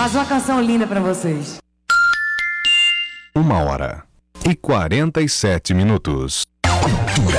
Mais uma canção linda pra vocês. 1h47. Cultura.